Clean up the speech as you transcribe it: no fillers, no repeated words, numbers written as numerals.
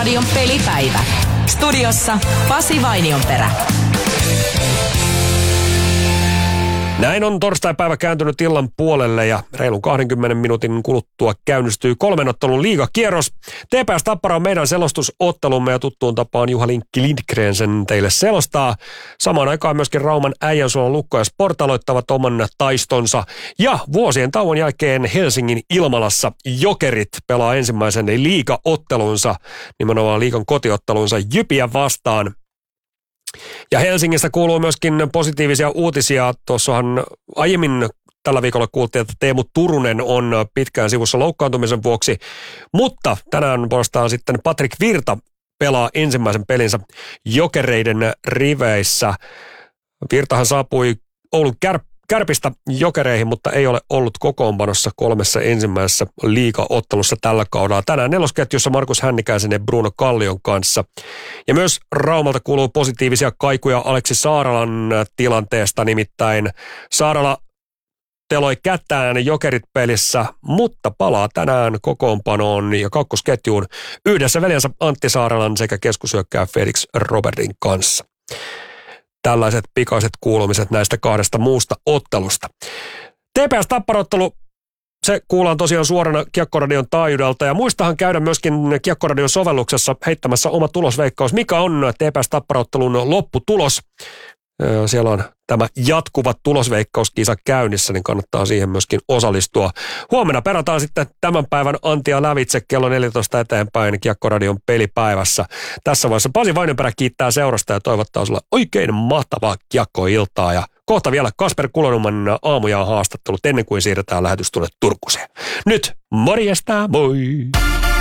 Kiekko-radion pelipäivä. Studiossa Pasi Vainionperä. Näin on torstaipäivä kääntynyt illan puolelle ja reilun 20 minuutin kuluttua käynnistyy 3 ottelun liigakierros. TPS Tappara on meidän selostusottelumme ja tuttuun tapaan Juha Linkki Lindgren sen teille selostaa. Samaan aikaan myöskin Rauman Äijänsuon Lukko ja Sport aloittavat oman taistonsa. Ja vuosien tauon jälkeen Helsingin Ilmalassa Jokerit pelaa ensimmäisen liigaottelunsa, nimenomaan liigan kotiottelunsa Jypiä vastaan. Ja Helsingistä kuuluu myöskin positiivisia uutisia. Tuossahan aiemmin tällä viikolla kuultiin, että Teemu Turunen on pitkään sivussa loukkaantumisen vuoksi. Mutta tänään puolestaan sitten Patrik Virta pelaa ensimmäisen pelinsä Jokereiden riveissä. Virtahan saapui Oulun Kärpistä Jokereihin, mutta ei ole ollut kokoonpanossa 3 ensimmäisessä liigaottelussa tällä kaudella. Tänään nelosketjussa Markus Hännikäisen ja Bruno Kallion kanssa. Ja myös Raumalta kuuluu positiivisia kaikuja Aleksi Saaralan tilanteesta, nimittäin Saarala teloi kättään Jokerit-pelissä, mutta palaa tänään kokoonpanoon ja kakkosketjuun yhdessä veljensä Antti Saaralan sekä keskushyökkääjä Felix Robertin kanssa. Tällaiset pikaiset kuulumiset näistä 2 muusta ottelusta. TPS Tappara-ottelu, se kuullaan tosiaan suorana Kiekko-radion taajuudelta. Ja muistahan käydä myöskin Kiekko-radion sovelluksessa heittämässä oma tulosveikkaus. Mikä on TPS Tappara-ottelun lopputulos? Siellä on tämä jatkuva tulosveikkauskisa käynnissä, niin kannattaa siihen myöskin osallistua. Huomenna perataan sitten tämän päivän antia lävitse kello 14 eteenpäin Kiekko-radion pelipäivässä. Tässä vaiheessa Pasi Vainionperä kiittää seurasta ja toivottaa sulle oikein mahtavaa kiekkoiltaa. Ja kohta vielä Kasper Kulonumman aamujaan haastattelut ennen kuin siirretään lähetys tuonne Turkuseen. Nyt morjesta, moi!